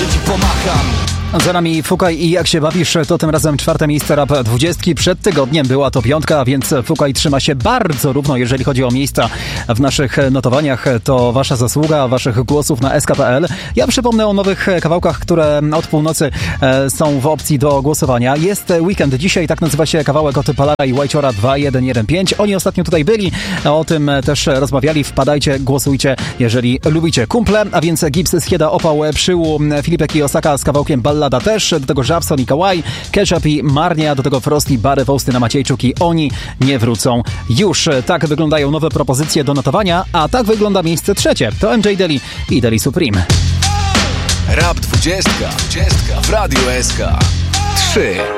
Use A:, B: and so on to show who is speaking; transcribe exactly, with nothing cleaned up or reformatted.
A: ci pomacham.
B: Za nami Fukaj i Jak się bawisz, to tym razem czwarte miejsce Rap dwudziestki. Przed tygodniem była to piątka, więc Fukaj trzyma się bardzo równo, jeżeli chodzi o miejsca w naszych notowaniach. To wasza zasługa, waszych głosów na S K P L. Ja przypomnę o nowych kawałkach, które od północy są w opcji do głosowania. Jest weekend dzisiaj, tak nazywa się kawałek od Palara i Whitechora dwa jeden jeden pięć. Oni ostatnio tutaj byli, o tym też rozmawiali. Wpadajcie, głosujcie, jeżeli lubicie. Kumple, a więc Gibbs, Schieda, Opał, Przyłu, Filipek i Osaka z kawałkiem Ballada też, do tego Żabson i Kawaj, Ketchup i Marnia, do tego Frosty, Bary, Faustyna, Maciejczuk i Oni nie wrócą już. Tak wyglądają nowe propozycje do notowania, a tak wygląda miejsce trzecie. To M J Deli i Deli Supreme.
A: Rap dwudziestka w Radiu S K. trzy.